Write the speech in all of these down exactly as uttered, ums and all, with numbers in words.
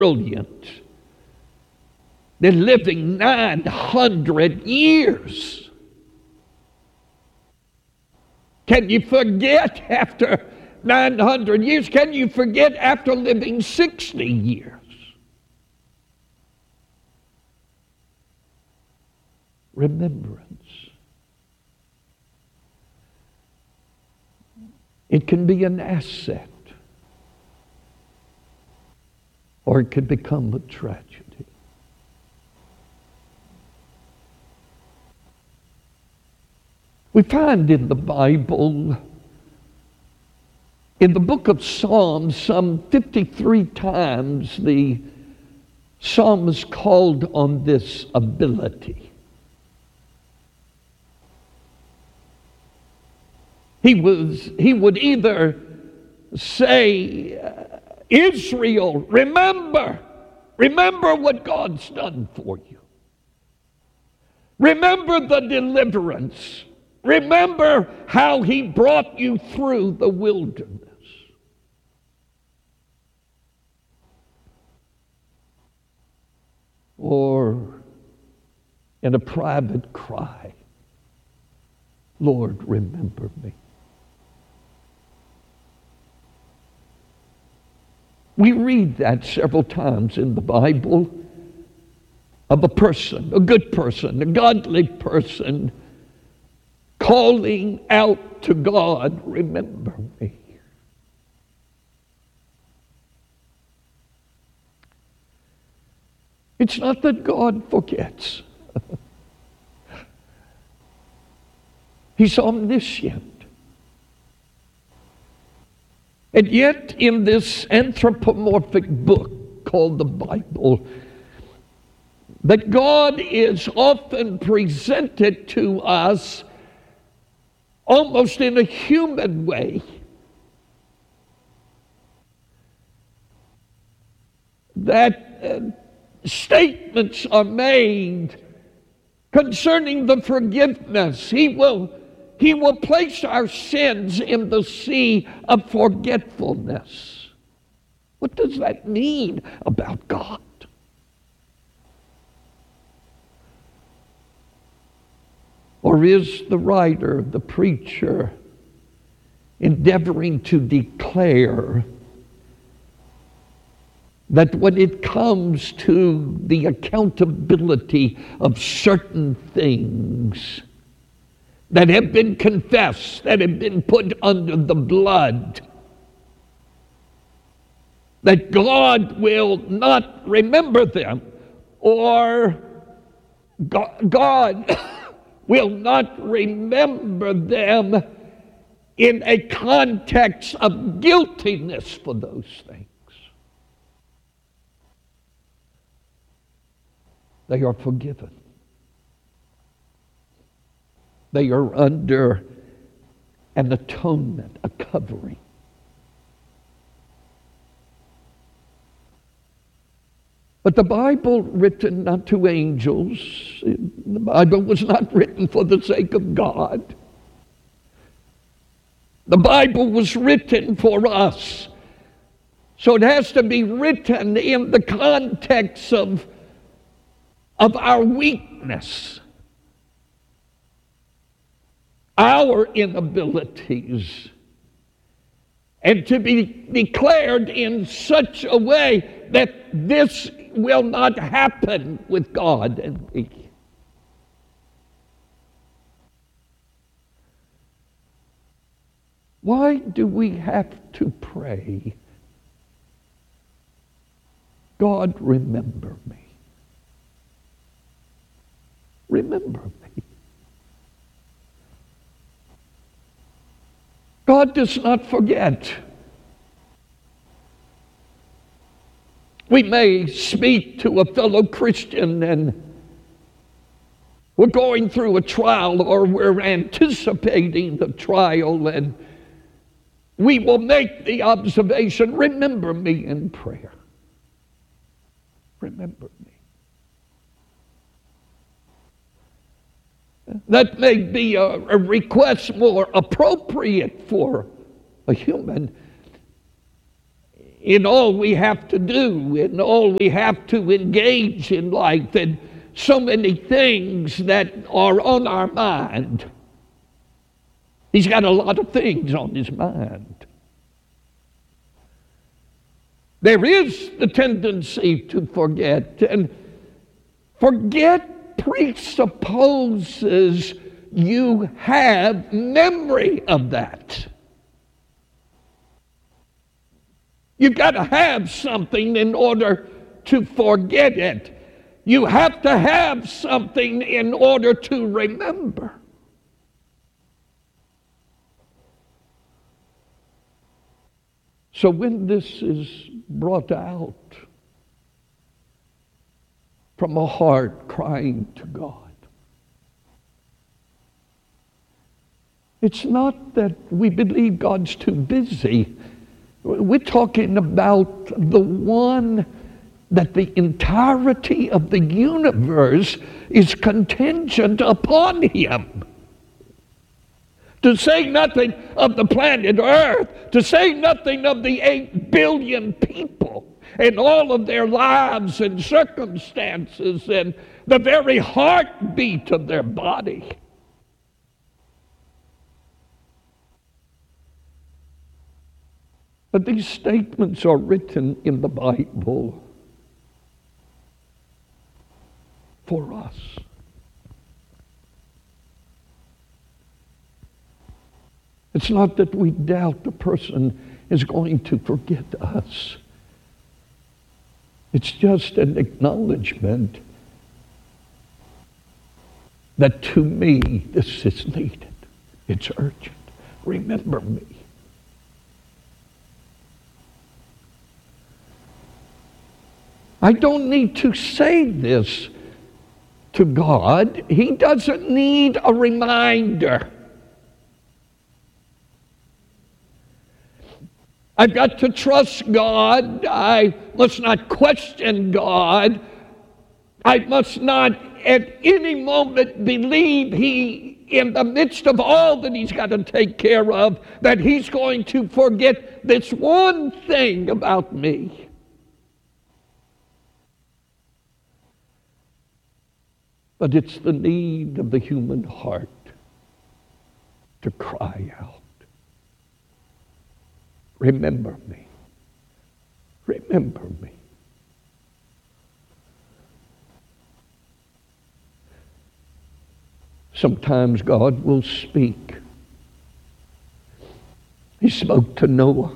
brilliant. They're living nine hundred years. Can you forget after nine hundred years? Can you forget after living sixty years? Remembrance. It can be an asset, or it can become a tragedy. We find in the Bible, in the book of Psalms, some fifty-three times the psalmist called on this ability. He was, he would either say, Israel, remember, remember what God's done for you. Remember the deliverance. Remember how he brought you through the wilderness. Or in a private cry, Lord, remember me. We read that several times in the Bible of a person, a good person, a godly person, calling out to God, remember me. It's not that God forgets. He's omniscient. And yet, in this anthropomorphic book called the Bible, that God is often presented to us almost in a human way. That uh, statements are made concerning the forgiveness. He will, he will place our sins in the sea of forgetfulness. What does that mean about God? Or is the writer, the preacher, endeavoring to declare that when it comes to the accountability of certain things that have been confessed, that have been put under the blood, that God will not remember them, or God will not remember them in a context of guiltiness for those things. They are forgiven. They are under an atonement, a covering. But the Bible, written not to angels, the Bible was not written for the sake of God. The Bible was written for us. So it has to be written in the context of, of our weakness, our inabilities, and to be declared in such a way that this will not happen with God and me. Why do we have to pray, God, remember me? Remember me. God does not forget. We may speak to a fellow Christian and we're going through a trial or we're anticipating the trial, and we will make the observation, remember me in prayer. Remember me. That may be a, a request more appropriate for a human. in all we have to do, in all we have to engage in life, and so many things that are on our mind. He's got a lot of things on his mind. There is the tendency to forget, and forget presupposes you have memory of that. You've got to have something in order to forget it. You have to have something in order to remember. So when this is brought out from a heart crying to God, it's not that we believe God's too busy. We're talking about the one that the entirety of the universe is contingent upon him. To say nothing of the planet Earth, to say nothing of the eight billion people and all of their lives and circumstances and the very heartbeat of their body. But these statements are written in the Bible for us. It's not that we doubt the person is going to forget us. It's just an acknowledgement that to me this is needed. It's urgent. Remember me. I don't need to say this to God. He doesn't need a reminder. I've got to trust God. I must not question God. I must not at any moment believe He, in the midst of all that He's got to take care of, that He's going to forget this one thing about me. But it's the need of the human heart to cry out, remember me, remember me. Sometimes God will speak. He spoke to Noah.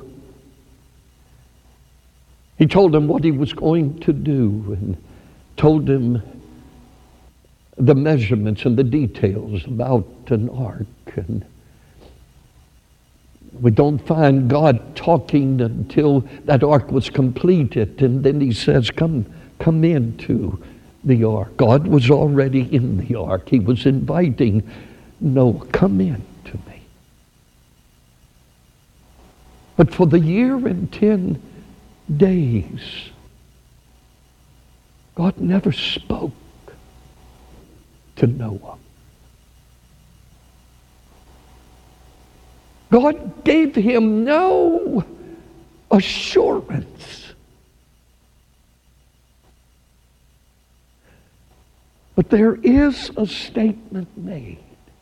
He told him what he was going to do and told him the measurements and the details about an ark. And we don't find God talking until that ark was completed. And then He says, come, come into the ark. God was already in the ark. He was inviting Noah, come in to me. But for the year and ten days, God never spoke to Noah. God gave him no assurance. But there is a statement made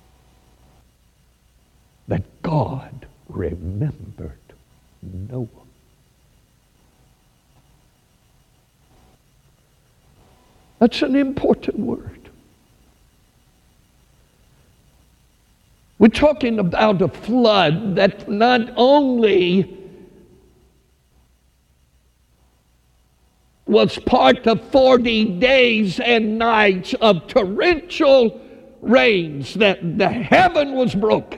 that God remembered Noah. That's an important word. We're talking about a flood that not only was part of forty days and nights of torrential rains, that the heaven was broken,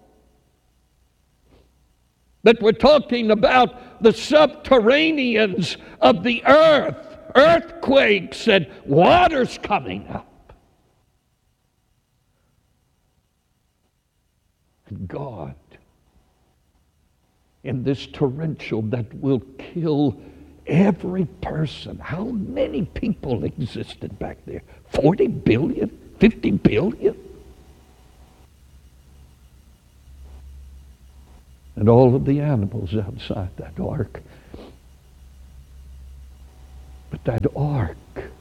but we're talking about the subterraneans of the earth, earthquakes and waters coming up. God, in this torrential that will kill every person. How many people existed back there? forty billion? fifty billion? And all of the animals outside that ark. But that ark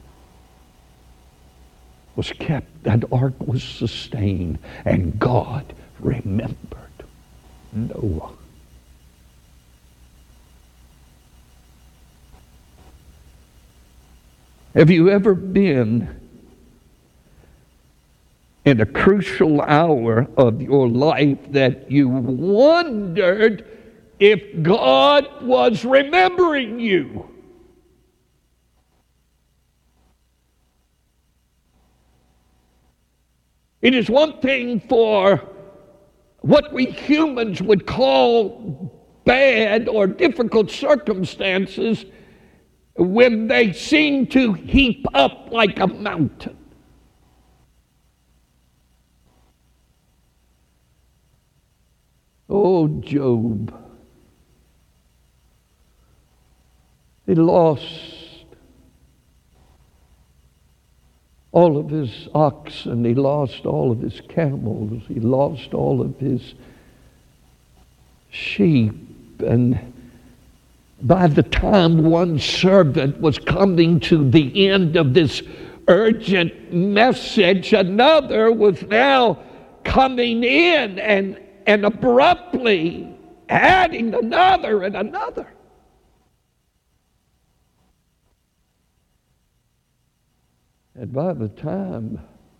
was kept, that ark was sustained, and God remembered Noah. Have you ever been in a crucial hour of your life that you wondered if God was remembering you? It is one thing for what we humans would call bad or difficult circumstances when they seem to heap up like a mountain. Oh, Job. He lost all of his oxen. He lost all of his camels. He lost all of his sheep. And by the time one servant was coming to the end of this urgent message, another was now coming in and, and abruptly adding another and another. And by the time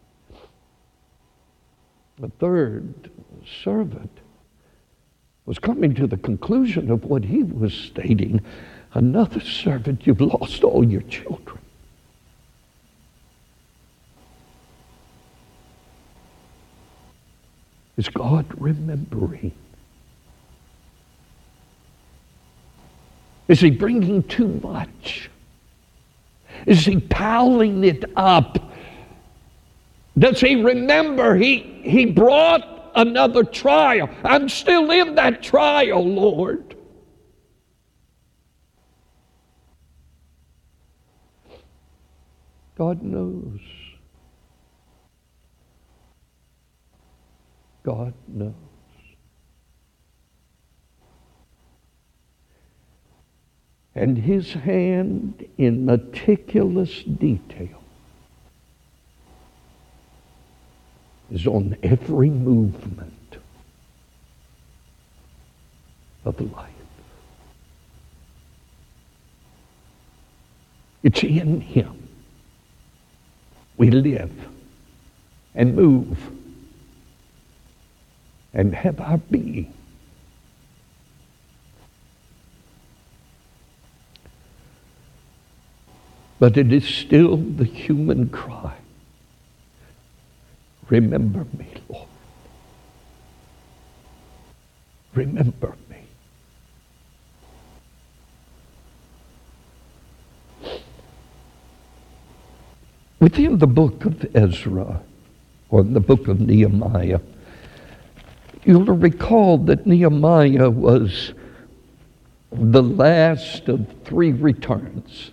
the third servant was coming to the conclusion of what he was stating, another servant, you've lost all your children. Is God remembering? Is he bringing too much? Is he piling it up? Does he remember he, he brought another trial? I'm still in that trial, Lord. God knows. God knows. And his hand in meticulous detail is on every movement of life. It's in him we live and move and have our being. But it is still the human cry. Remember me, Lord. Remember me. Within the book of Ezra, or the book of Nehemiah, you'll recall that Nehemiah was the last of three returns.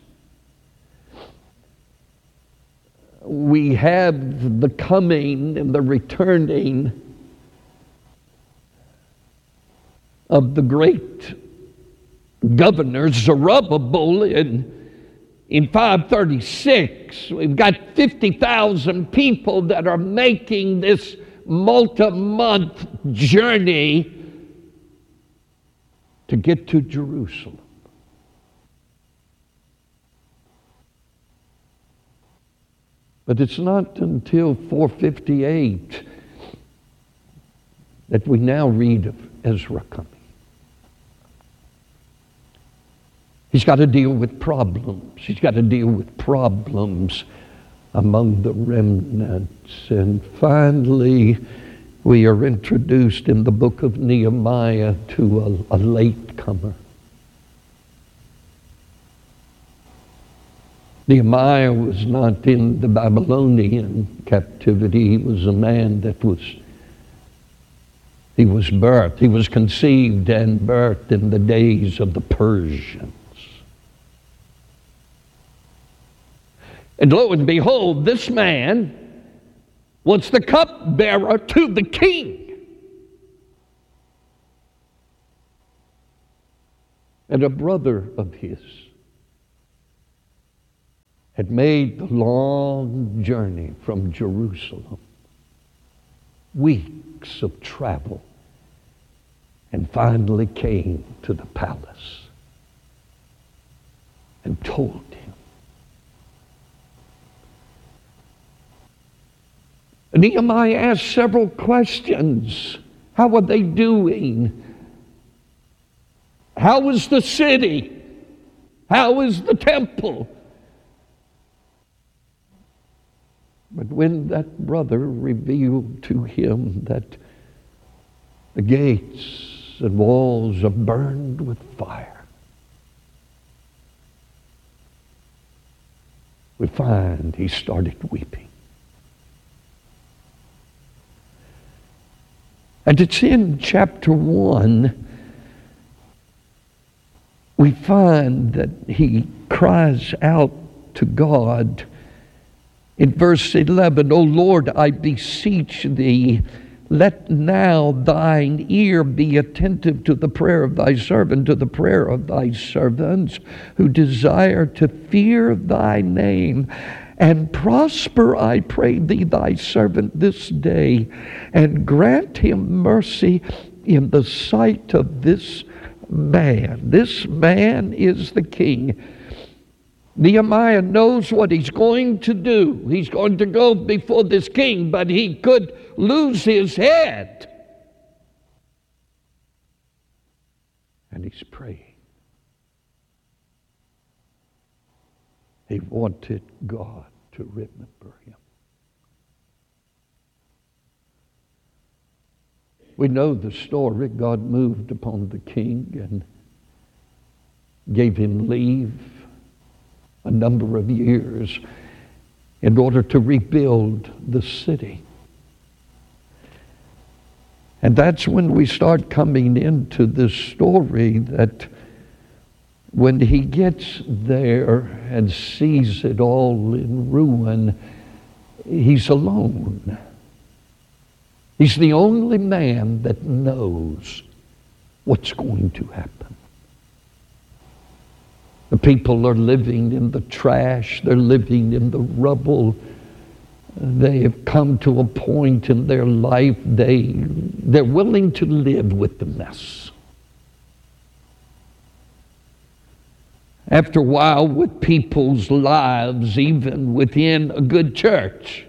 We have the coming and the returning of the great governor Zerubbabel in, in five thirty-six. We've got fifty thousand people that are making this multi-month journey to get to Jerusalem. But it's not until four fifty-eight that we now read of Ezra coming. He's got to deal with problems. He's got to deal with problems among the remnants. And finally, we are introduced in the book of Nehemiah to a, a latecomer. Nehemiah was not in the Babylonian captivity. He was a man that was, he was birthed. He was conceived and birthed in the days of the Persians. And lo and behold, this man was the cupbearer to the king. And a brother of his had made the long journey from Jerusalem, weeks of travel, and finally came to the palace and told him. Nehemiah asked several questions. How are they doing? How is the city? How is the temple? But when that brother revealed to him that the gates and walls are burned with fire, we find he started weeping. And it's in chapter one, we find that he cries out to God in verse eleven, O Lord, I beseech thee, let now thine ear be attentive to the prayer of thy servant, to the prayer of thy servants who desire to fear thy name. And prosper, I pray thee, thy servant this day, and grant him mercy in the sight of this man. This man is the king. Nehemiah knows what he's going to do. He's going to go before this king, but he could lose his head. And he's praying. He wanted God to remember him. We know the story. God moved upon the king and gave him leave a number of years in order to rebuild the city. And that's when we start coming into this story that when he gets there and sees it all in ruin, he's alone. He's the only man that knows what's going to happen. The people are living in the trash. They're living in the rubble. They have come to a point in their life they, they're willing to live with the mess. After a while, with people's lives, even within a good church,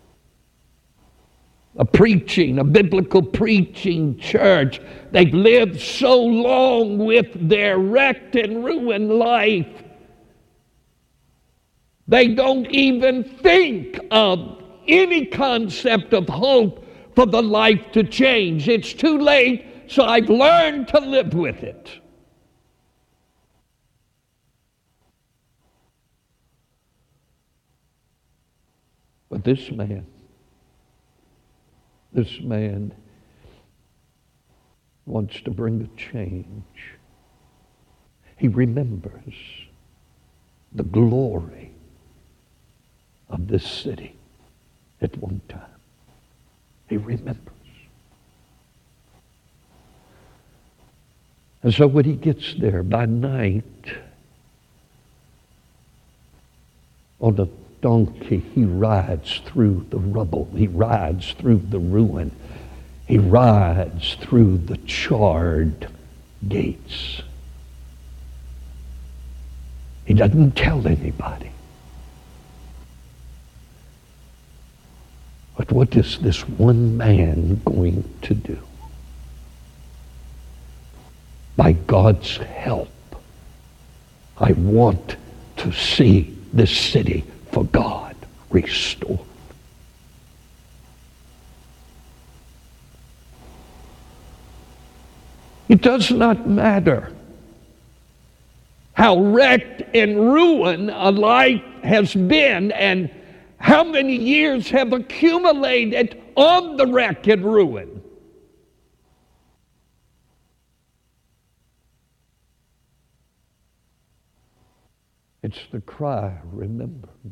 a preaching, a biblical preaching church, they've lived so long with their wrecked and ruined life, they don't even think of any concept of hope for the life to change. It's too late, so I've learned to live with it. But this man, this man wants to bring a change. He remembers the glory of this city at one time. He remembers. And so when he gets there by night, on a donkey, he rides through the rubble. He rides through the ruin. He rides through the charred gates. He doesn't tell anybody. But what is this one man going to do? By God's help, I want to see this city for God restored. It does not matter how wrecked and ruined a life has been and how many years have accumulated on the wreck and ruin. It's the cry, remember me.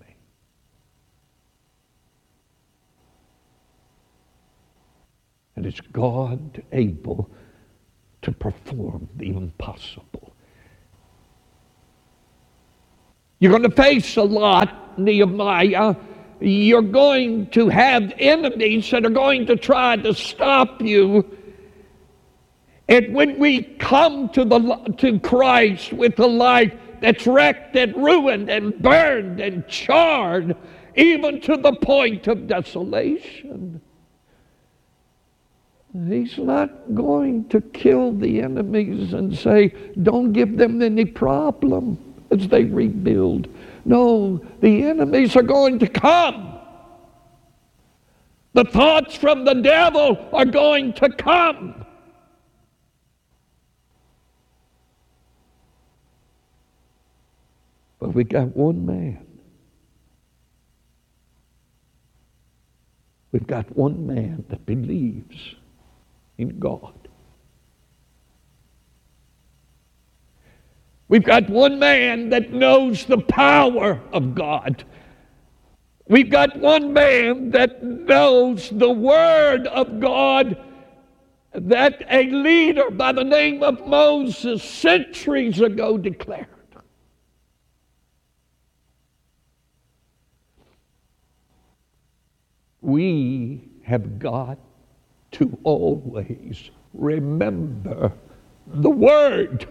And it's God able to perform the impossible. You're going to face a lot Nehemiah, you're going to have enemies that are going to try to stop you. And when we come to the to Christ with a life that's wrecked and ruined and burned and charred, even to the point of desolation, He's not going to kill the enemies and say, don't give them any problem as they rebuild. No, the enemies are going to come. The thoughts from the devil are going to come. But we got one man. We've got one man that believes in God. We've got one man that knows the power of God. We've got one man that knows the Word of God that a leader by the name of Moses centuries ago declared. We have got to always remember the Word.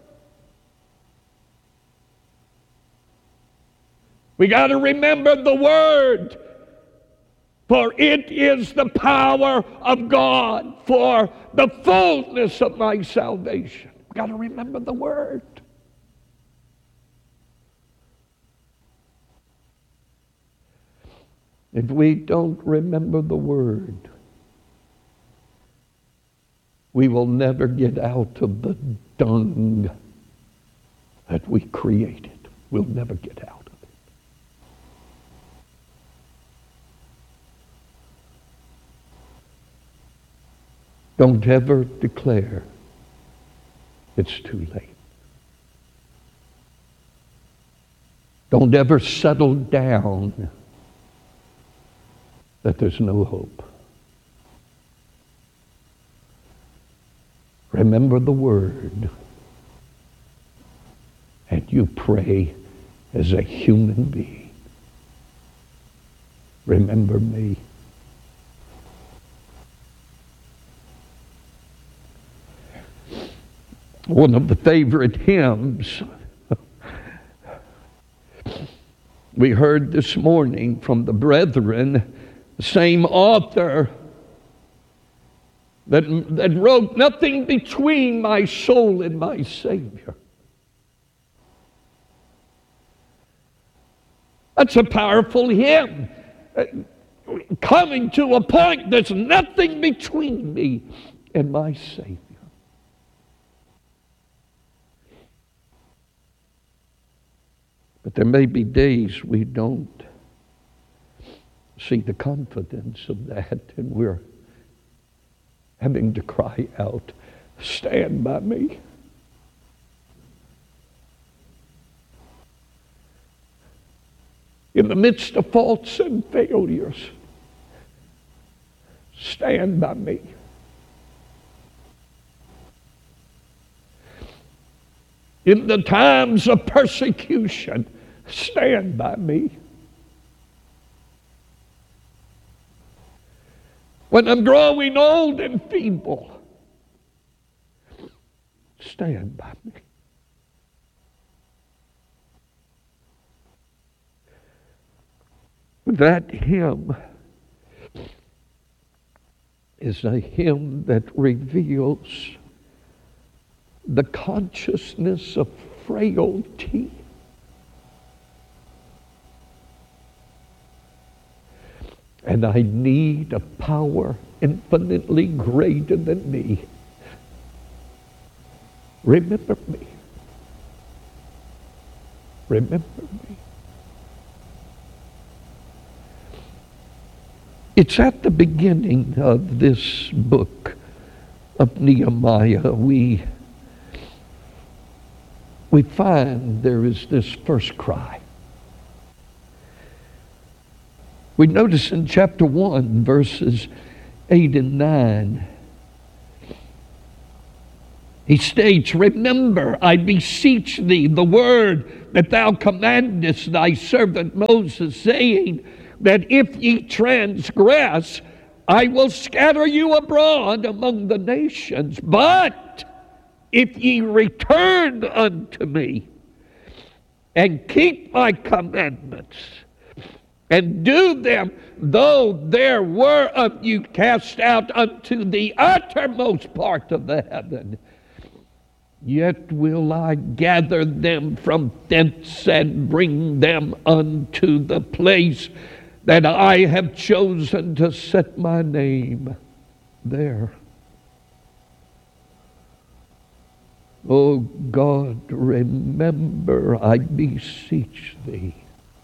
We got to remember the Word, for it is the power of God for the fullness of my salvation. We got to remember the Word. If we don't remember the Word, we will never get out of the dung that we created. We'll never get out of it. Don't ever declare it's too late. Don't ever settle down that there's no hope. Remember the Word, and you pray as a human being. Remember me. One of the favorite hymns we heard this morning from the brethren, the same author that, that wrote, nothing between my soul and my Savior. That's a powerful hymn. Coming to a point, there's nothing between me and my Savior. But there may be days we don't see the confidence of that, and we're having to cry out, stand by me. In the midst of faults and failures, stand by me. In the times of persecution, stand by me. When I'm growing old and feeble, stand by me. That hymn is a hymn that reveals the consciousness of frailty. And I need a power infinitely greater than me. Remember me. Remember me. It's at the beginning of this book of Nehemiah we we find there is this first cry. We notice in chapter one, verses eight and nine, He states, remember, I beseech thee, the word that thou commandest thy servant Moses, saying, that if ye transgress, I will scatter you abroad among the nations. But if ye return unto me, and keep my commandments, and do them, though there were of you cast out unto the uttermost part of the heaven, yet will I gather them from thence and bring them unto the place that I have chosen to set my name there. O God, remember, I beseech thee,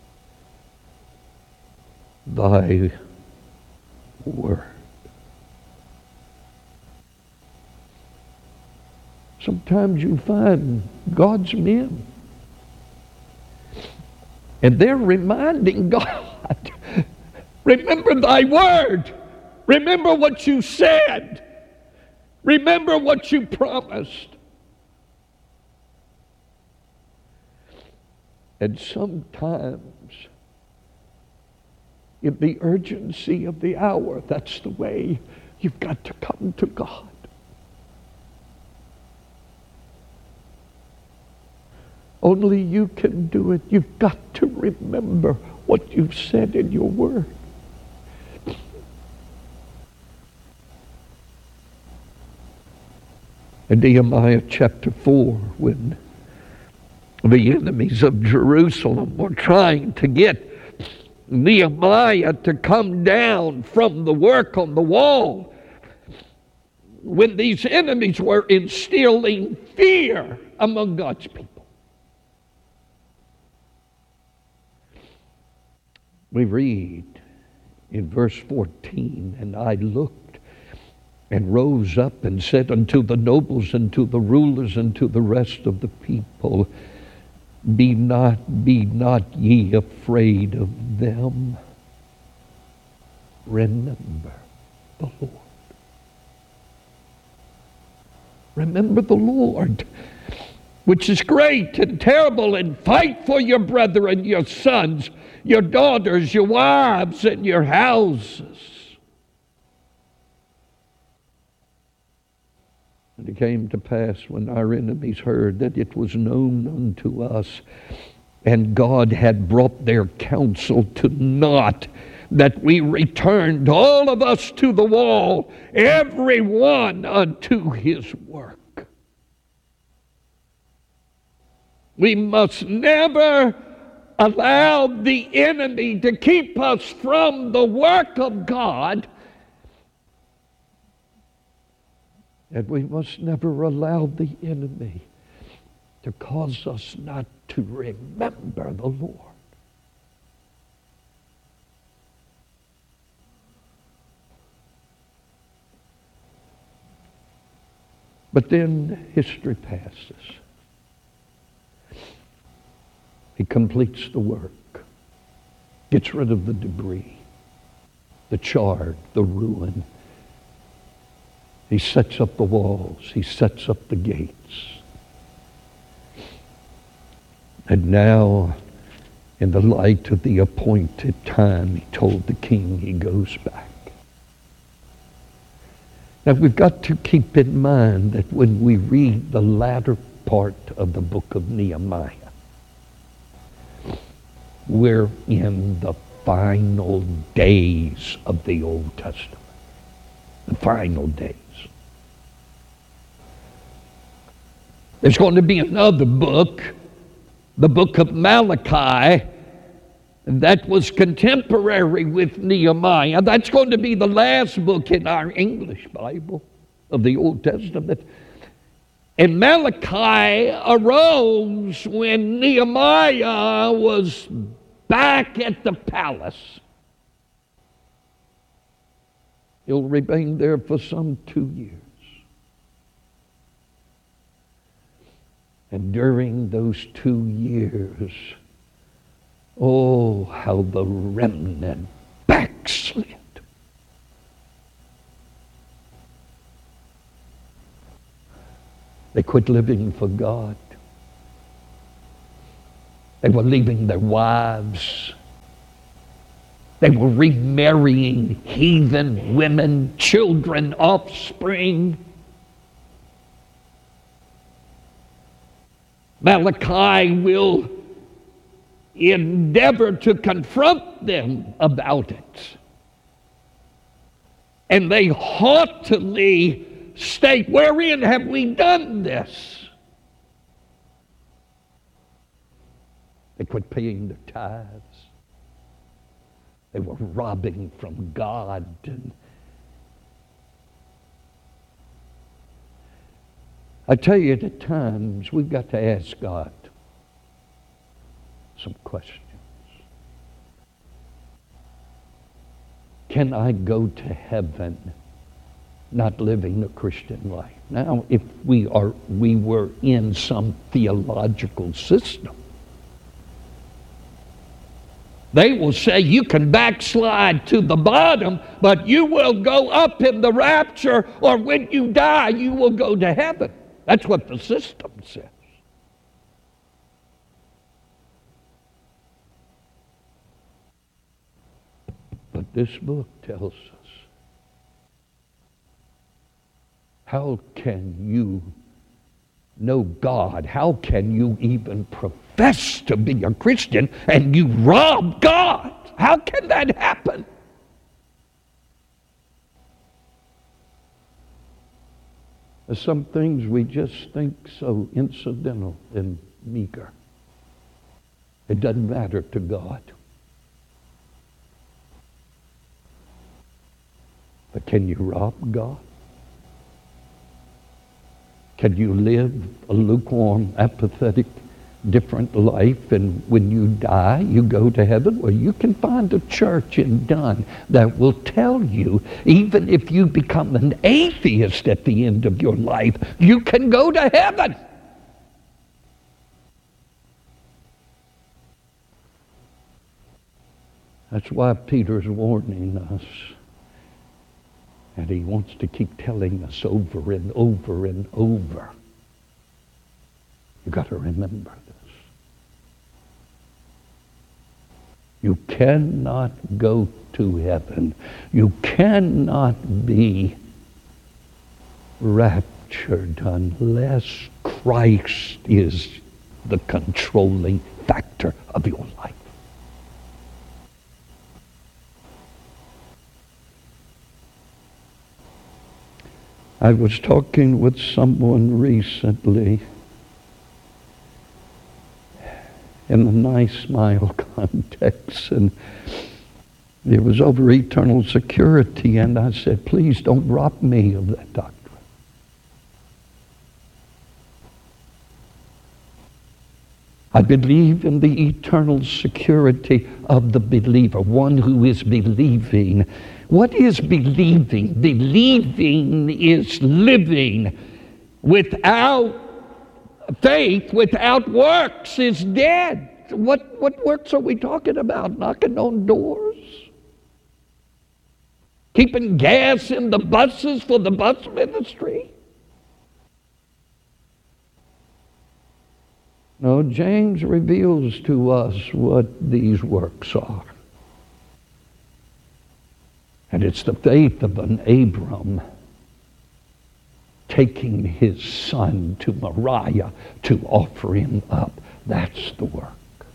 thy word. Sometimes you find God's men, and they're reminding God, remember thy word. Remember what you said. Remember what you promised. And sometimes, in the urgency of the hour, that's the way you've got to come to God. Only you can do it. You've got to remember what you've said in your word. In Nehemiah chapter four, when the enemies of Jerusalem were trying to get Nehemiah to come down from the work on the wall, when these enemies were instilling fear among God's people, we read in verse fourteen, and I looked and rose up and said unto the nobles and to the rulers and to the rest of the people, Be not, be not ye afraid of them. Remember the Lord. Remember the Lord, which is great and terrible, and fight for your brethren, your sons, your daughters, your wives, and your houses. And it came to pass, when our enemies heard that it was known unto us, and God had brought their counsel to naught, that we returned all of us to the wall, every one unto his work. We must never allow the enemy to keep us from the work of God. And we must never allow the enemy to cause us not to remember the Lord. But then history passes. He completes the work, gets rid of the debris, the charred, the ruin. He sets up the walls. He sets up the gates. And now, in the light of the appointed time, he told the king he goes back. Now, we've got to keep in mind that when we read the latter part of the book of Nehemiah, we're in the final days of the Old Testament. The final days. There's going to be another book, the book of Malachi, and that was contemporary with Nehemiah. That's going to be the last book in our English Bible of the Old Testament. And Malachi arose when Nehemiah was back at the palace. He'll remain there for some two years. And during those two years, oh, how the remnant backslid. They quit living for God. They were leaving their wives. They were remarrying heathen women, children, offspring. Malachi will endeavor to confront them about it. And they haughtily state, wherein have we done this? They quit paying their tithes. They were robbing from God. And I tell you, at times we've got to ask God some questions. Can I go to heaven not living a Christian life? Now, if we are, we were in some theological system, they will say you can backslide to the bottom, but you will go up in the rapture, or when you die, you will go to heaven. That's what the system says. But this book tells us, how can you know God? How can you even profess to be a Christian and you rob God? How can that happen? There's some things we just think so incidental and meager. It doesn't matter to God. But can you rob God? Can you live a lukewarm, apathetic, different life, and when you die, you go to heaven? Well, you can find a church in Dunn that will tell you, even if you become an atheist at the end of your life, you can go to heaven. That's why Peter's warning us. And he wants to keep telling us over and over and over. You've got to remember this. You cannot go to heaven. You cannot be raptured unless Christ is the controlling factor of your life. I was talking with someone recently in the nice smile context, and it was over eternal security, and I said, please don't rob me of that doctrine. I believe in the eternal security of the believer, one who is believing. What is believing? Believing is living. Without faith, without works, is dead. What, what works are we talking about? Knocking on doors? Keeping gas in the buses for the bus ministry? No, James reveals to us what these works are. And it's the faith of an Abram taking his son to Moriah to offer him up. That's the work.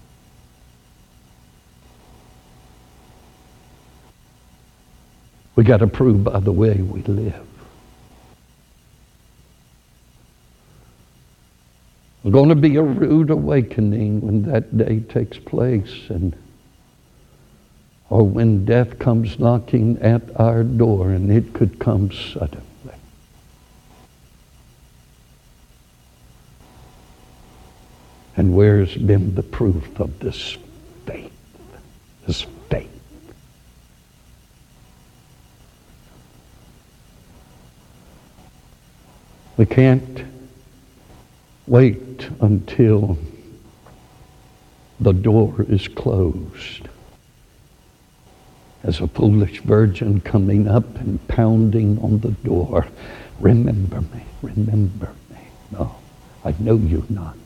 We got to prove by the way we live. There's going to be a rude awakening when that day takes place, and or when death comes knocking at our door, and it could come suddenly. And where's been the proof of this faith? This faith. We can't wait until the door is closed. As a foolish virgin coming up and pounding on the door, remember me, remember me. No, I know you not.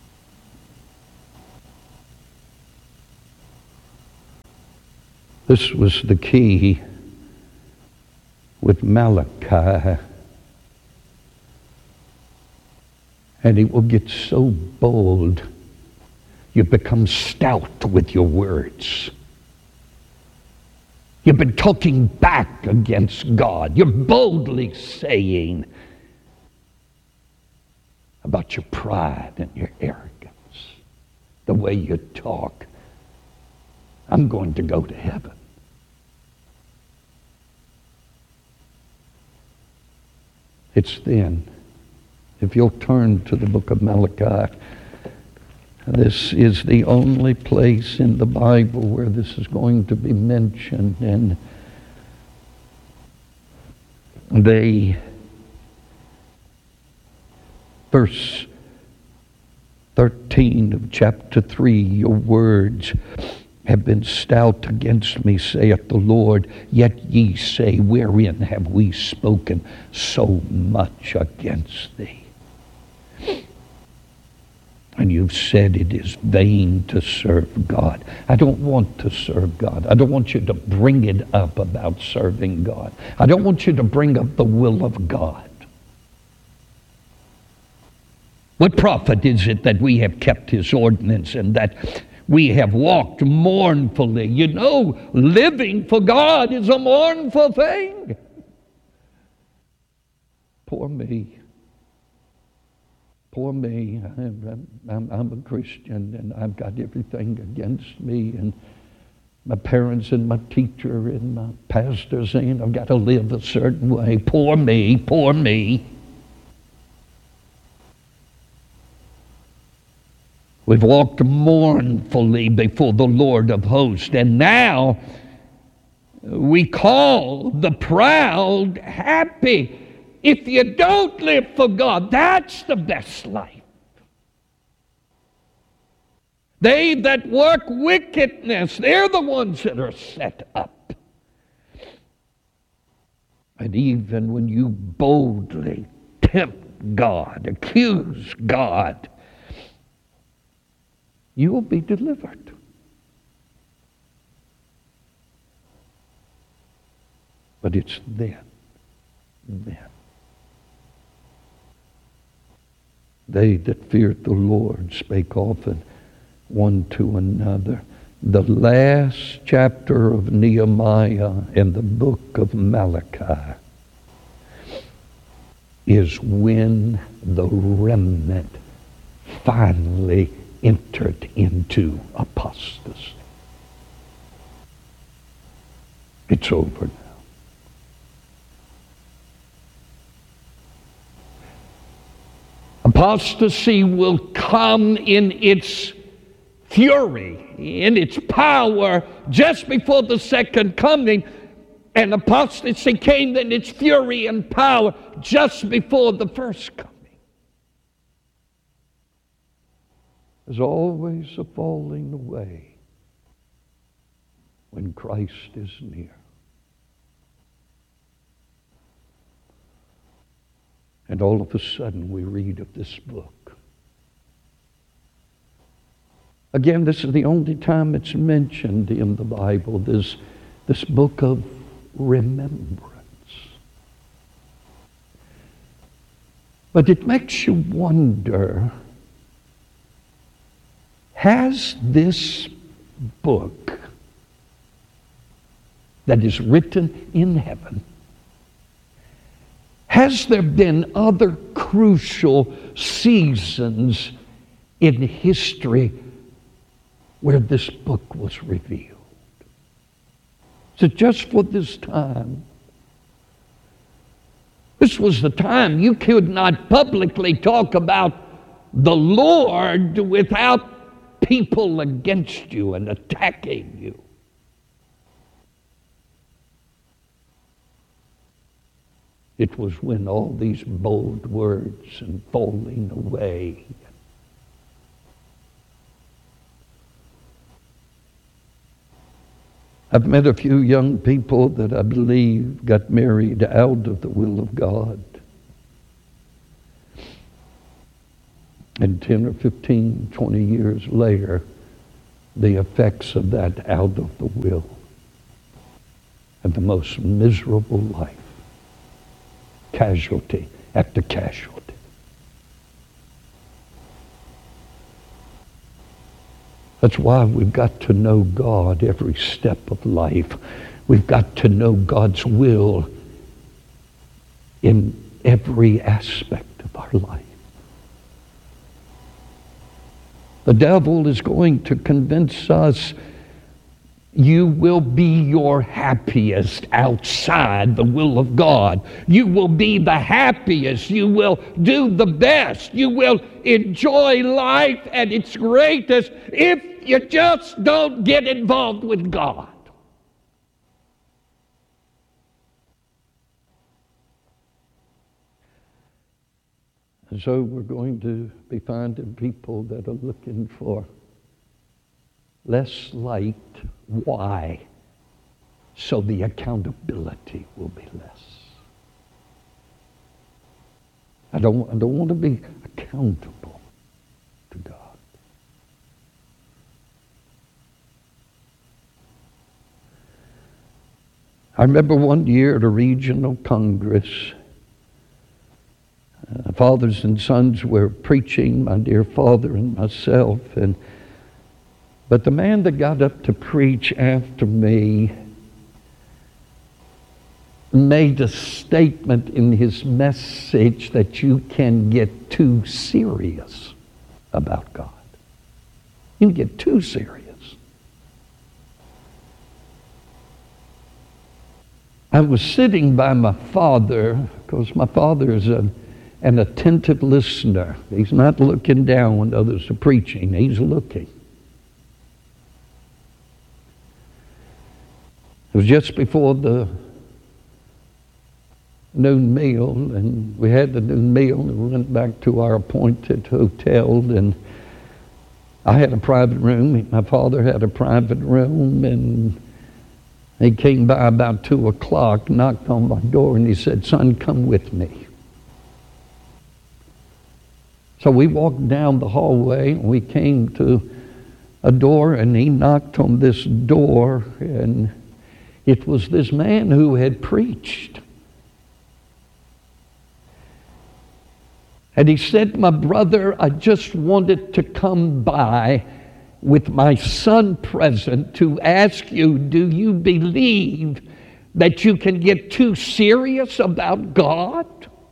This was the key with Malachi. And he will get so bold, you become stout with your words. You've been talking back against God. You're boldly saying about your pride and your arrogance, the way you talk. I'm going to go to heaven. It's then, if you'll turn to the book of Malachi, this is the only place in the Bible where this is going to be mentioned. And they, verse thirteen of chapter three, your words have been stout against me, saith the Lord. Yet ye say, wherein have we spoken so much against thee? And you've said it is vain to serve God. I don't want to serve God. I don't want you to bring it up about serving God. I don't want you to bring up the will of God. What profit is it that we have kept his ordinance and that we have walked mournfully? You know, living for God is a mournful thing. Poor me. Poor me. I'm, I'm, I'm a Christian and I've got everything against me, and my parents and my teacher and my pastor saying I've got to live a certain way. Poor me, poor me. We've walked mournfully before the Lord of hosts, and now we call the proud happy. If you don't live for God, that's the best life. They that work wickedness, they're the ones that are set up. And even when you boldly tempt God, accuse God, you will be delivered. But it's then, then. They that feared the Lord spake often one to another. The last chapter of Nehemiah and the book of Malachi is when the remnant finally entered into apostasy. It's over now. Apostasy will come in its fury, in its power, just before the second coming. And apostasy came in its fury and power just before the first coming. There's always a falling away when Christ is near. And all of a sudden we read of this book. Again, this is the only time it's mentioned in the Bible, this, this book of remembrance. But it makes you wonder, has this book that is written in heaven, has there been other crucial seasons in history where this book was revealed? Is it just for this time? This was the time you could not publicly talk about the Lord without people against you and attacking you. It was when all these bold words and falling away. I've met a few young people that I believe got married out of the will of God. And ten or fifteen, twenty years later, the effects of that out of the will. And the most miserable life. Casualty after casualty. That's why we've got to know God every step of life. We've got to know God's will in every aspect of our life. The devil is going to convince us you will be your happiest outside the will of God. You will be the happiest. You will do the best. You will enjoy life at its greatest if you just don't get involved with God. And so we're going to be finding people that are looking for less light. Why? So the accountability will be less. I don't, I don't want to be accountable to God. I remember one year at a regional congress, uh, fathers and sons were preaching, my dear father and myself, and but the man that got up to preach after me made a statement in his message that you can get too serious about God. You can get too serious. I was sitting by my father, because my father is a, an attentive listener. He's not looking down when others are preaching. He's looking. It was just before the noon meal, and we had the noon meal, and we went back to our appointed hotel, and I had a private room. My father had a private room, and he came by about two o'clock, knocked on my door, and he said, "Son, come with me." So we walked down the hallway, and we came to a door, and he knocked on this door, and it was this man who had preached. And he said, "My brother, I just wanted to come by with my son present to ask you, do you believe that you can get too serious about God?"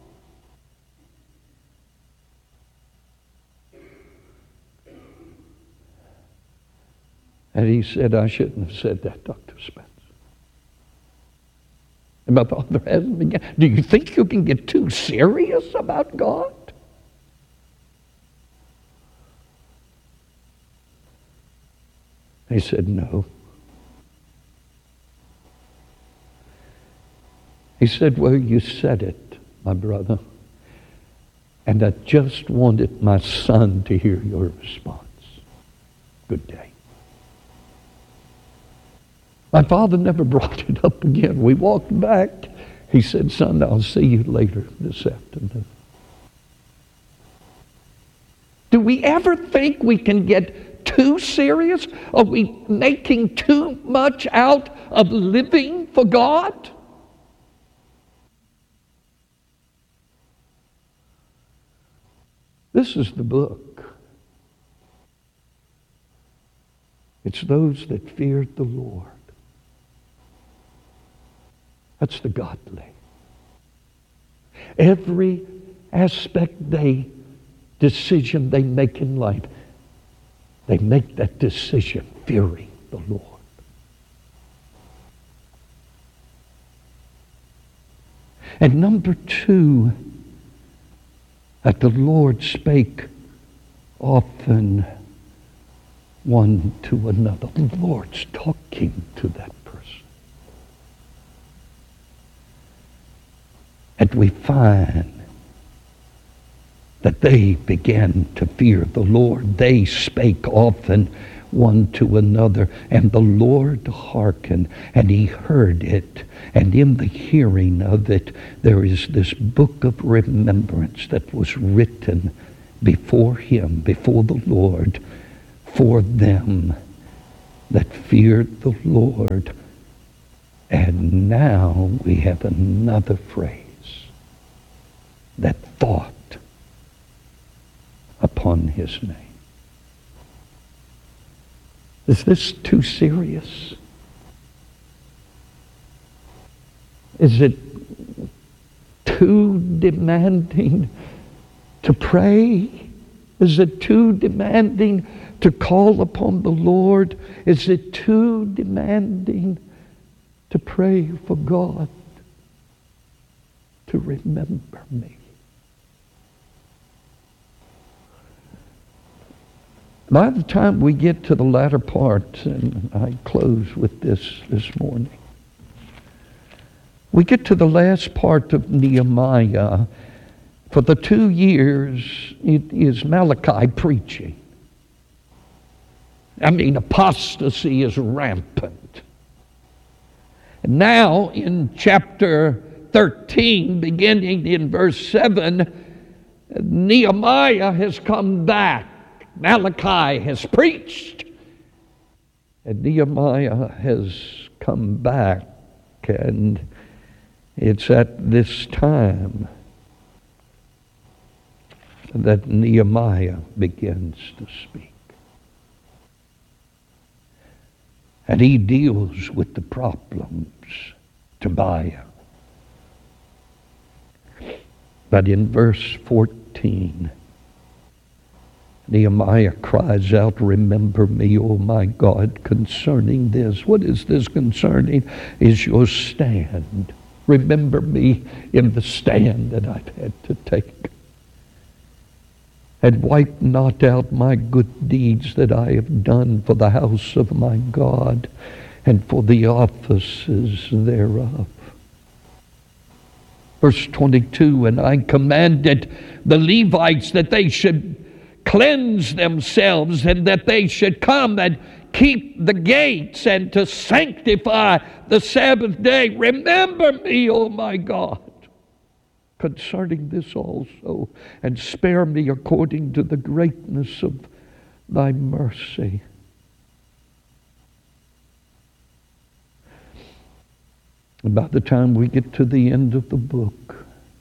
And he said, "I shouldn't have said that, Doctor Spence." And my father hasn't begun. Do you think you can get too serious about God? He said, "No." He said, "Well, you said it, my brother, and I just wanted my son to hear your response. Good day." My father never brought it up again. We walked back. He said, "Son, I'll see you later this afternoon." Do we ever think we can get too serious? Are we making too much out of living for God? This is the book. It's those that feared the Lord. That's the godly. Every aspect they, decision they make in life, they make that decision fearing the Lord. And number two, that the Lord spake often one to another. The Lord's talking to that person. And we find that they began to fear the Lord. They spake often one to another, and the Lord hearkened, and he heard it. And in the hearing of it, there is this book of remembrance that was written before him, before the Lord, for them that feared the Lord. And now we have another phrase, that thought upon his name. Is this too serious? Is it too demanding to pray? Is it too demanding to call upon the Lord? Is it too demanding to pray for God to remember me? By the time we get to the latter part, and I close with this this morning, we get to the last part of Nehemiah. For the two years, it is Malachi preaching. I mean, apostasy is rampant. And now in chapter thirteen, beginning in verse seven, Nehemiah has come back. Malachi has preached, and Nehemiah has come back, and it's at this time that Nehemiah begins to speak. And he deals with the problems, Tobiah. But in verse fourteen, Nehemiah cries out, remember me, O my God, concerning this. What is this concerning? Is your stand. Remember me in the stand that I've had to take. And wipe not out my good deeds that I have done for the house of my God and for the offices thereof. Verse twenty-two, and I commanded the Levites that they should cleanse themselves and that they should come and keep the gates and to sanctify the Sabbath day. Remember me, O my God, concerning this also, and spare me according to the greatness of thy mercy. And by the time we get to the end of the book,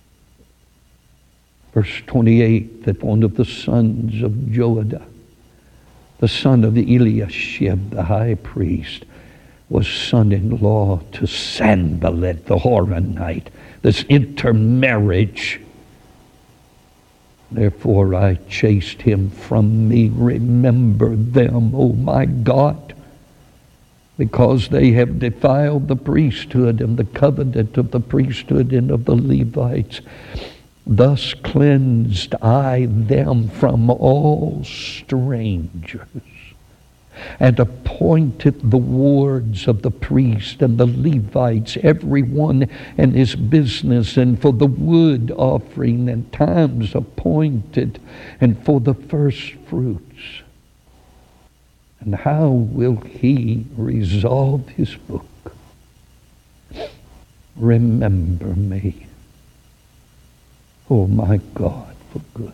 verse twenty-eight, that one of the sons of Joiada, the son of Eliashib, the high priest, was son-in-law to Sanballat the Horonite. This intermarriage. Therefore I chased him from me. Remember them, O my God, because they have defiled the priesthood and the covenant of the priesthood and of the Levites. Thus cleansed I them from all strangers, and appointed the wards of the priest and the Levites, every one and his business, and for the wood offering and times appointed, and for the first fruits. And how will he resolve his book? Remember me, O my God, for good.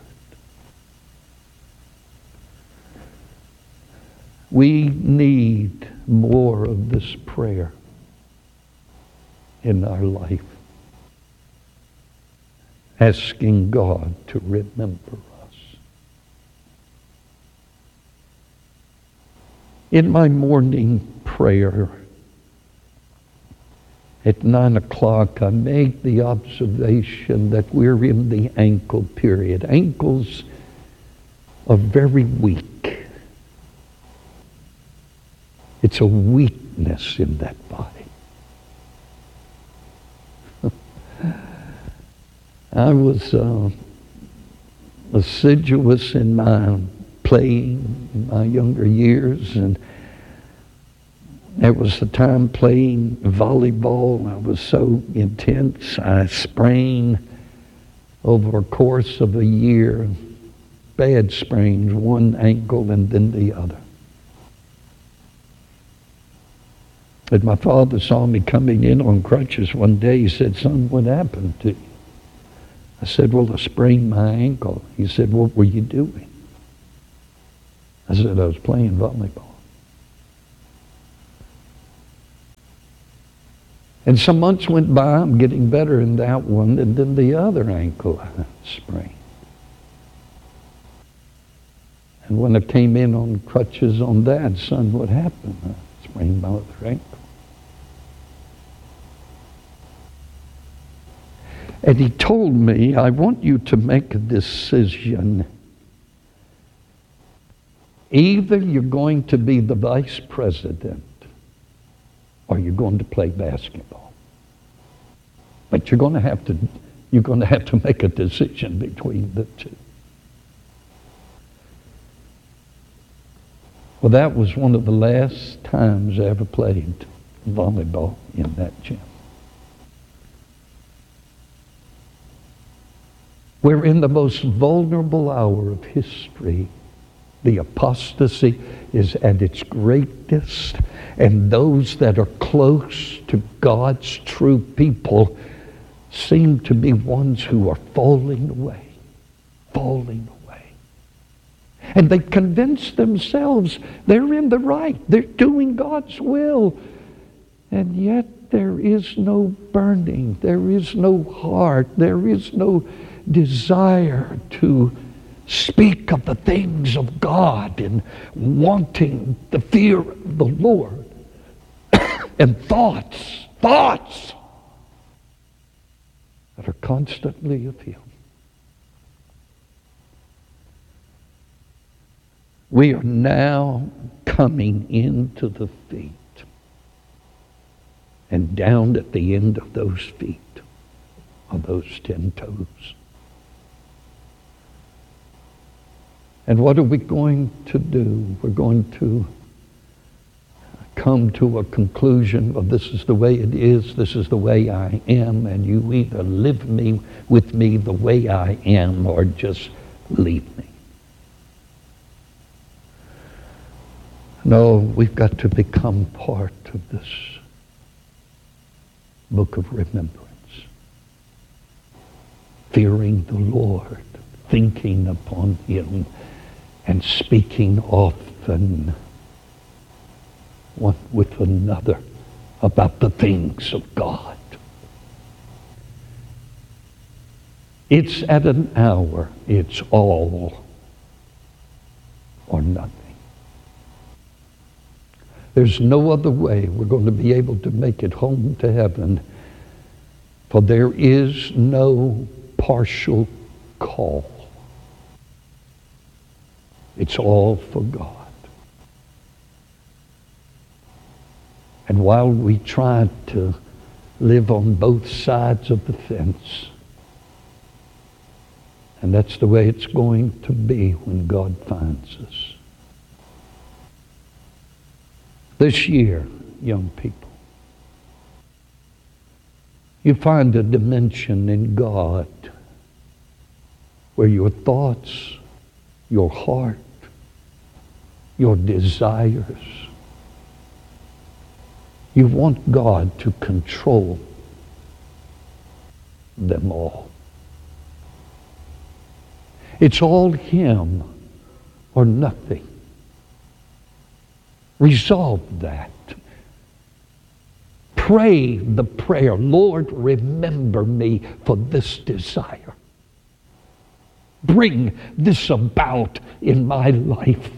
We need more of this prayer in our life, asking God to remember us. In my morning prayer at nine o'clock, I make the observation that we're in the ankle period. Ankles are very weak. It's a weakness in that body. I was uh, assiduous in my playing in my younger years, and there was a time playing volleyball. I was so intense, I sprained over a course of a year, bad sprains, one ankle and then the other. But my father saw me coming in on crutches one day. He said, "Son, what happened to you?" I said, well, I sprained my ankle. He said, what were you doing? I said, I was playing volleyball. And some months went by, I'm getting better in that one, and then the other ankle I sprained. And when I came in on crutches on that, son, what happened? I sprained my other ankle. And he told me, I want you to make a decision. Either you're going to be the vice president or you're going to play basketball. But you're going to have to, you're going to have to make a decision between the two. Well, that was one of the last times I ever played volleyball in that gym. We're in the most vulnerable hour of history. The apostasy is at its greatest, and those that are close to God's true people seem to be ones who are falling away, falling away. And they convince themselves they're in the right, they're doing God's will, and yet there is no burning, there is no heart, there is no desire to speak of the things of God and wanting the fear of the Lord. And thoughts, thoughts that are constantly of Him. We are now coming into the feet. And down at the end of those feet are those ten toes. And what are we going to do? We're going to come to a conclusion of this is the way it is, this is the way I am, and you either live me with me the way I am or just leave me. No, we've got to become part of this book of remembrance. Fearing the Lord, thinking upon Him, and speaking often one with another about the things of God. It's at an hour, it's all or nothing. There's no other way we're going to be able to make it home to heaven, for there is no partial call. It's all for God. And while we try to live on both sides of the fence, and that's the way it's going to be when God finds us. This year, young people, you find a dimension in God where your thoughts, your heart, your desires, you want God to control them all. It's all Him or nothing. Resolve that. Pray the prayer, Lord, remember me for this desire. Bring this about in my life.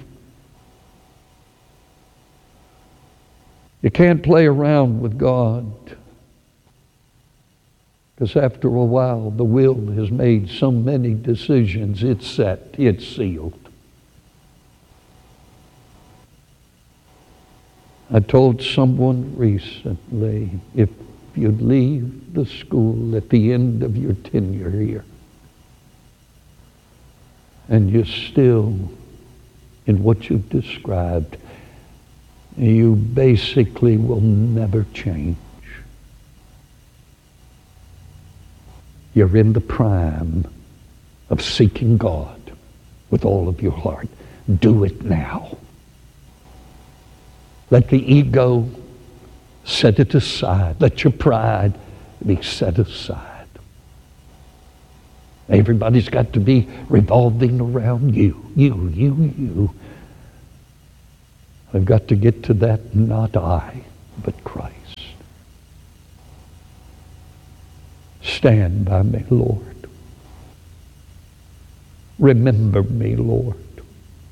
You can't play around with God, because after a while the will has made so many decisions, it's set, it's sealed. I told someone recently, if you'd leave the school at the end of your tenure here, and you're still in what you've described, you basically will never change. You're in the prime of seeking God with all of your heart. Do it now. Let the ego set it aside. Let your pride be set aside. Everybody's got to be revolving around you, you, you, you. I've got to get to that, not I, but Christ. Stand by me, Lord. Remember me, Lord.